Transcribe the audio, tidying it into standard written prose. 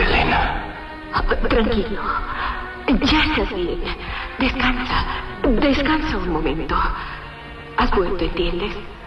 Elena. Tranquilo. Ya estás bien. Descansa. Descansa un momento. Has vuelto, ¿entiendes?